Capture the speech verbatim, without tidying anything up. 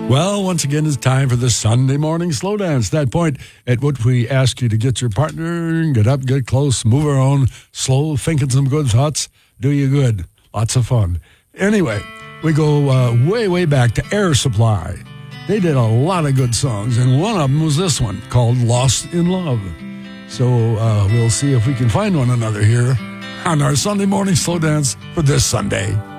Well, once again, it's time for the Sunday morning slow dance. That point at which we ask you to get your partner, get up, get close, move around, slow, thinking some good thoughts, do you good. Lots of fun. Anyway, we go uh, way, way back to Air Supply. They did a lot of good songs, and one of them was this one called Lost in Love. So uh, we'll see if we can find one another here on our Sunday morning slow dance for this Sunday.